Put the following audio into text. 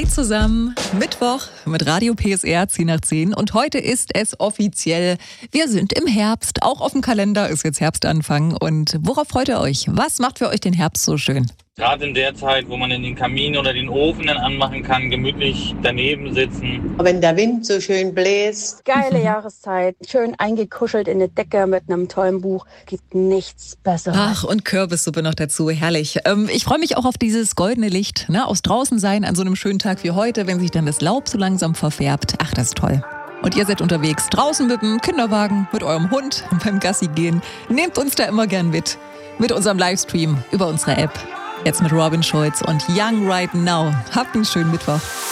Hi zusammen, Mittwoch mit Radio PSR 10 nach 10 und heute ist es offiziell, wir sind im Herbst, auch auf dem Kalender ist jetzt Herbstanfang und worauf freut ihr euch? Was macht für euch den Herbst so schön? Gerade in der Zeit, wo man in den Kamin oder den Ofen dann anmachen kann, gemütlich daneben sitzen. Wenn der Wind so schön bläst. Geile Jahreszeit, schön eingekuschelt in eine Decke mit einem tollen Buch. Gibt nichts Besseres. Ach, und Kürbissuppe noch dazu, herrlich. Ich freue mich auch auf dieses goldene Licht, ne? Aus draußen sein an so einem schönen Tag wie heute, wenn sich dann das Laub so langsam verfärbt. Ach, das ist toll. Und ihr seid unterwegs, draußen mit dem Kinderwagen, mit eurem Hund beim Gassi gehen. Nehmt uns da immer gern mit unserem Livestream über unsere App. Jetzt mit Robin Schulz und Young Right Now. Habt einen schönen Mittwoch.